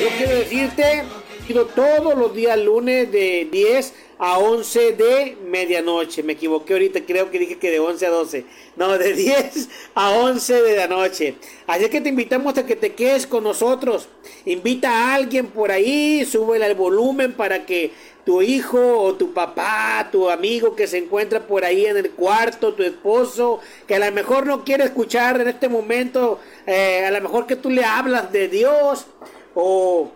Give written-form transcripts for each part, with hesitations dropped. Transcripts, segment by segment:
Yo quiero decirte, todos los días lunes de 10 a 11 de medianoche. Me equivoqué ahorita, creo que dije que de 11 a 12. No, de 10 a 11 de la noche. Así que te invitamos a que te quedes con nosotros. Invita a alguien por ahí, súbele el volumen para que tu hijo o tu papá, tu amigo que se encuentra por ahí en el cuarto, tu esposo, que a lo mejor no quiere escuchar en este momento, a lo mejor que tú le hablas de Dios o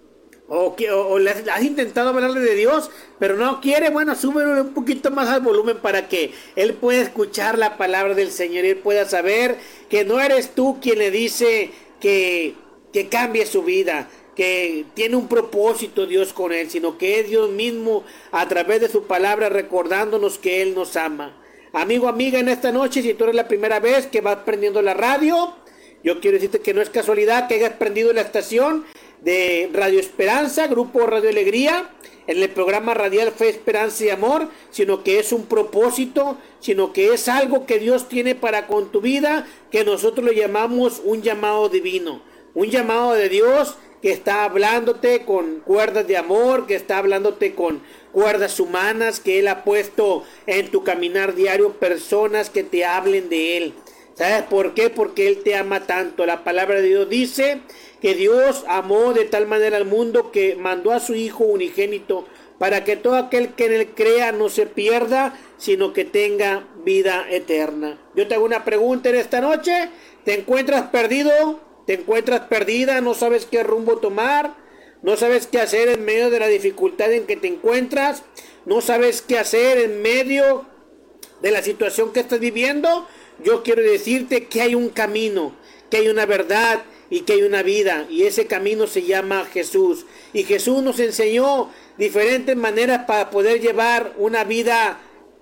le has intentado hablarle de Dios, pero no quiere, bueno, súbelo un poquito más al volumen para que él pueda escuchar la palabra del Señor y él pueda saber que no eres tú quien le dice que cambie su vida, que tiene un propósito Dios con él, sino que es Dios mismo a través de su palabra recordándonos que Él nos ama. Amigo, amiga, en esta noche, si tú eres la primera vez que vas prendiendo la radio, yo quiero decirte que no es casualidad que hayas prendido la estación de Radio Esperanza, Grupo Radio Alegría, en el programa radial Fe, Esperanza y Amor, sino que es un propósito, sino que es algo que Dios tiene para con tu vida, que nosotros lo llamamos un llamado divino, un llamado de Dios que está hablándote con cuerdas de amor, que está hablándote con cuerdas humanas, que Él ha puesto en tu caminar diario personas que te hablen de Él. ¿Sabes por qué? Porque Él te ama tanto. La palabra de Dios dice que Dios amó de tal manera al mundo que mandó a su Hijo unigénito para que todo aquel que en Él crea no se pierda, sino que tenga vida eterna. Yo te hago una pregunta en esta noche. ¿Te encuentras perdido? ¿Te encuentras perdida? ¿No sabes qué rumbo tomar? ¿No sabes qué hacer en medio de la dificultad en que te encuentras? ¿No sabes qué hacer en medio de la situación que estás viviendo? Yo quiero decirte que hay un camino, que hay una verdad y que hay una vida. Y ese camino se llama Jesús. Y Jesús nos enseñó diferentes maneras para poder llevar una vida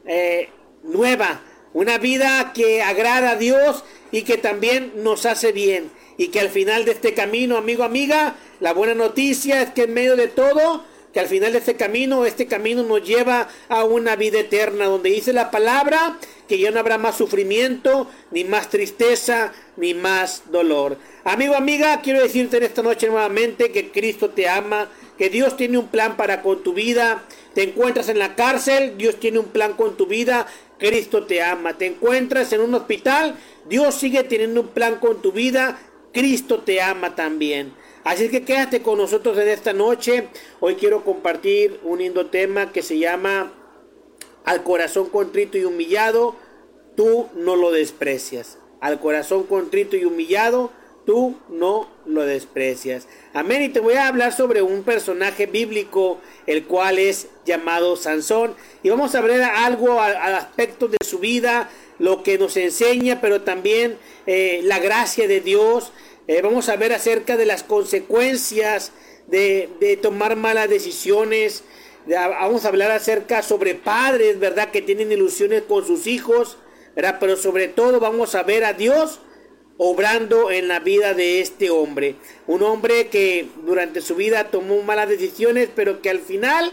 nueva. Una vida que agrada a Dios y que también nos hace bien. Y que al final de este camino, amigo, amiga, la buena noticia es que en medio de todo, que al final de este camino nos lleva a una vida eterna, donde dice la palabra que ya no habrá más sufrimiento, ni más tristeza, ni más dolor. Amigo, amiga, quiero decirte en esta noche nuevamente que Cristo te ama, que Dios tiene un plan para con tu vida. Te encuentras en la cárcel, Dios tiene un plan con tu vida, Cristo te ama. Te encuentras en un hospital, Dios sigue teniendo un plan con tu vida, Cristo te ama también. Así que quédate con nosotros en esta noche. Hoy quiero compartir un lindo tema que se llama Al corazón contrito y humillado, tú no lo desprecias. Al corazón contrito y humillado, tú no lo desprecias. Amén. Y te voy a hablar sobre un personaje bíblico, el cual es llamado Sansón. Y vamos a ver algo al aspecto de su vida, lo que nos enseña, pero también la gracia de Dios. Vamos a ver acerca de las consecuencias de tomar malas decisiones. Vamos a hablar acerca sobre padres, ¿verdad?, que tienen ilusiones con sus hijos, ¿verdad? Pero sobre todo vamos a ver a Dios obrando en la vida de este hombre. Un hombre que durante su vida tomó malas decisiones, pero que al final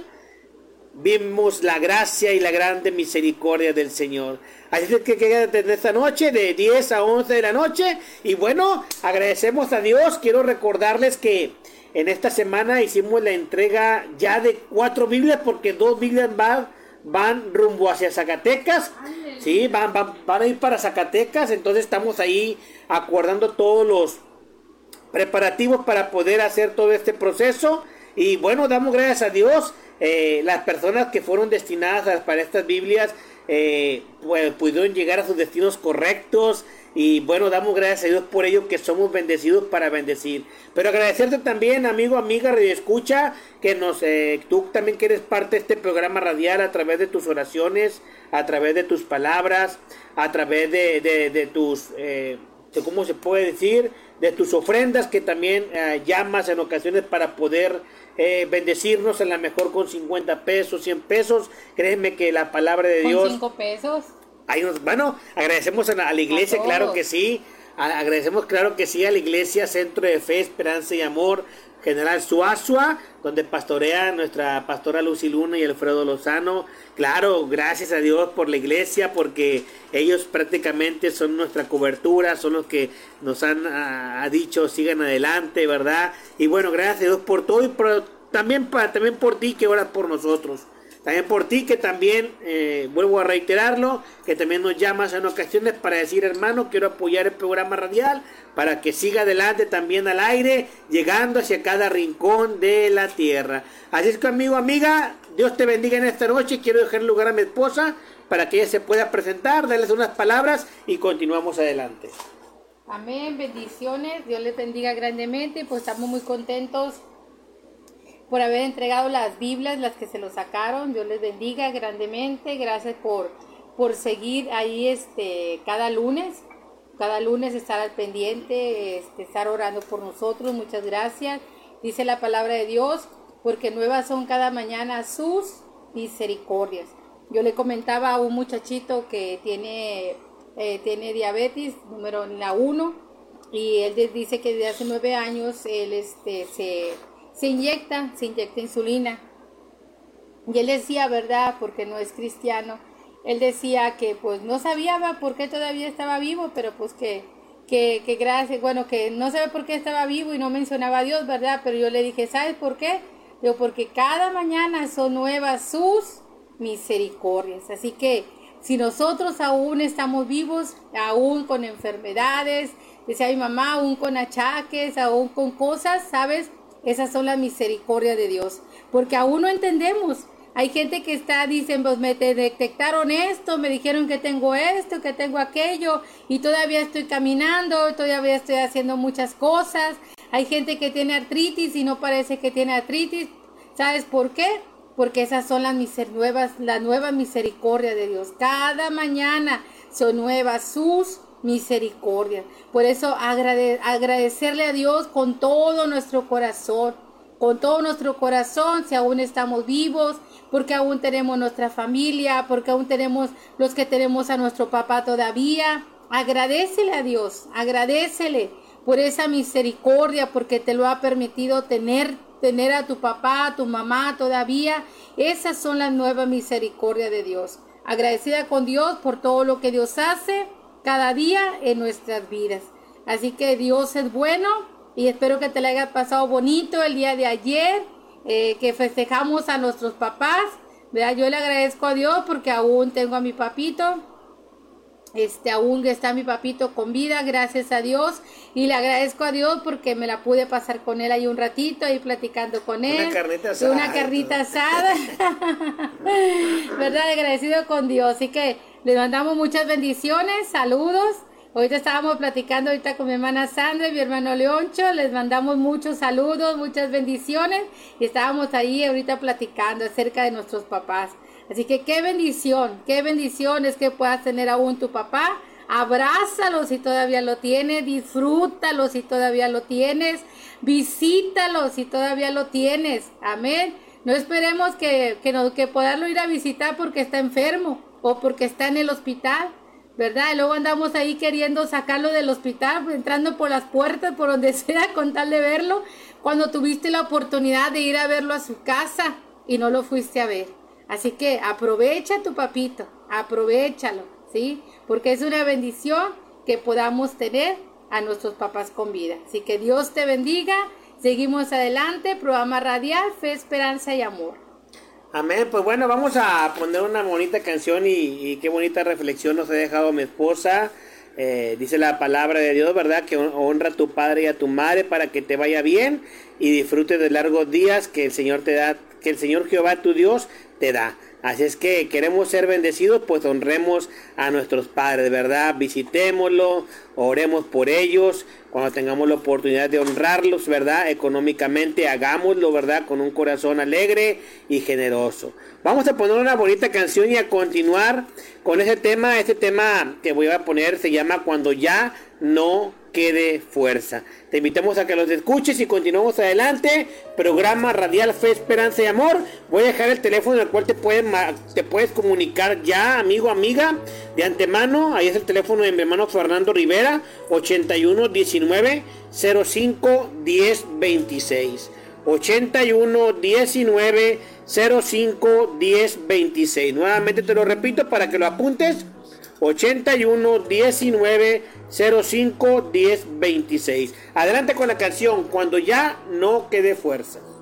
vimos la gracia y la grande misericordia del Señor. Así es que quédate en esta noche de 10 a 11 de la noche. Y bueno, agradecemos a Dios. Quiero recordarles que en esta semana hicimos la entrega ya de 4 Biblias, porque 2 Biblias van rumbo hacia Zacatecas. Sí, van a ir para Zacatecas. Entonces estamos ahí acordando todos los preparativos para poder hacer todo este proceso. Y bueno, damos gracias a Dios. Las personas que fueron destinadas para estas Biblias pues pudieron llegar a sus destinos correctos. Y bueno, damos gracias a Dios por ello, que somos bendecidos para bendecir. Pero agradecerte también, amigo, amiga, radioescucha, que tú también que eres parte de este programa radial a través de tus oraciones, a través de tus palabras, a través de tus, ¿cómo se puede decir?, de tus ofrendas, que también llamas en ocasiones para poder bendecirnos, a lo mejor con 50 pesos, 100 pesos. Créeme que la palabra de Dios... ¿Con 5 pesos? Bueno, agradecemos a la iglesia, claro que sí. Agradecemos, claro que sí, a la Iglesia Centro de Fe, Esperanza y Amor General Suazua, donde pastorea nuestra pastora Lucy Luna y Alfredo Lozano. Claro, gracias a Dios por la iglesia, porque ellos prácticamente son nuestra cobertura, son los que nos han dicho sigan adelante, ¿verdad? Y bueno, gracias a Dios por todo, y también por ti que oras por nosotros. También por ti que también, vuelvo a reiterarlo, que también nos llamas en ocasiones para decir, hermano, quiero apoyar el programa radial para que siga adelante también al aire, llegando hacia cada rincón de la tierra. Así es que, amigo, amiga, Dios te bendiga en esta noche. Quiero dejar lugar a mi esposa para que ella se pueda presentar, darles unas palabras y continuamos adelante. Amén, bendiciones, Dios les bendiga grandemente, pues estamos muy contentos por haber entregado las Biblias, las que se lo sacaron. Dios les bendiga grandemente. Gracias por seguir ahí cada lunes estar al pendiente, estar orando por nosotros. Muchas gracias. Dice la palabra de Dios, porque nuevas son cada mañana sus misericordias. Yo le comentaba a un muchachito que tiene diabetes número 1, y él dice que desde hace 9 años él se inyecta insulina. Y él decía, ¿verdad? Porque no es cristiano. Él decía que pues no sabía por qué todavía estaba vivo, pero pues que gracias, bueno, que no sabe por qué estaba vivo y no mencionaba a Dios, ¿verdad? Pero yo le dije, ¿sabes por qué? Digo, porque cada mañana son nuevas sus misericordias. Así que si nosotros aún estamos vivos, aún con enfermedades, decía mi mamá, aún con achaques, aún con cosas, ¿sabes? Esas son las misericordias de Dios, porque aún no entendemos. Hay gente que dicen, pues me detectaron esto, me dijeron que tengo esto, que tengo aquello, y todavía estoy caminando, todavía estoy haciendo muchas cosas. Hay gente que tiene artritis y no parece que tiene artritis. ¿Sabes por qué? Porque esas son la nueva misericordia de Dios. Cada mañana son nuevas sus misericordia. Por eso agradecerle a Dios con todo nuestro corazón, si aún estamos vivos, porque aún tenemos nuestra familia, porque aún tenemos los que tenemos a nuestro papá todavía. Agradécele a Dios, agradécele por esa misericordia, porque te lo ha permitido tener a tu papá, a tu mamá todavía. Esas son las nuevas misericordias de Dios. Agradecida con Dios por todo lo que Dios hace cada día en nuestras vidas. Así que Dios es bueno, y espero que te le haya pasado bonito el día de ayer, que festejamos a nuestros papás, ¿verdad? Yo le agradezco a Dios porque aún tengo a mi papito, aún está mi papito con vida, gracias a Dios, y le agradezco a Dios porque me la pude pasar con él ahí un ratito, ahí platicando con él. Una carnita asada. ¿Verdad? Agradecido con Dios. Así que les mandamos muchas bendiciones, saludos. Ahorita estábamos platicando con mi hermana Sandra y mi hermano Leoncho. Les mandamos muchos saludos, muchas bendiciones, y estábamos ahí ahorita platicando acerca de nuestros papás. Así que qué bendición es que puedas tener aún tu papá. Abrázalo si todavía lo tienes, disfrútalo si todavía lo tienes, visítalo si todavía lo tienes. Amén. No esperemos que poderlo ir a visitar porque está enfermo o porque está en el hospital, ¿verdad? Y luego andamos ahí queriendo sacarlo del hospital, entrando por las puertas, por donde sea, con tal de verlo, cuando tuviste la oportunidad de ir a verlo a su casa y no lo fuiste a ver. Así que aprovecha a tu papito, aprovéchalo, ¿sí? Porque es una bendición que podamos tener a nuestros papás con vida. Así que Dios te bendiga. Seguimos adelante, programa radial, Fe, Esperanza y Amor. Amén. Pues bueno, vamos a poner una bonita canción y qué bonita reflexión nos ha dejado mi esposa. Dice la palabra de Dios, ¿verdad? Que honra a tu padre y a tu madre para que te vaya bien y disfrutes de largos días que el Señor te da, que el Señor Jehová tu Dios te da. Así es que queremos ser bendecidos, pues honremos a nuestros padres, ¿verdad? Visitémoslo, oremos por ellos, cuando tengamos la oportunidad de honrarlos, ¿verdad? Económicamente, hagámoslo, ¿verdad? Con un corazón alegre y generoso. Vamos a poner una bonita canción y a continuar con ese tema. Este tema que voy a poner se llama Cuando ya no quede fuerza. Te invitamos a que los escuches y continuamos adelante. Programa Radial Fe, Esperanza y Amor. Voy a dejar el teléfono en el cual te puedes comunicar ya, amigo, amiga, de antemano. Ahí es el teléfono de mi hermano Fernando Rivera, 81 19 05 10 26. 81 19 05 10 26. Nuevamente te lo repito para que lo apuntes. 81 19 05 10 26. Adelante con la canción Cuando ya no quede fuerza.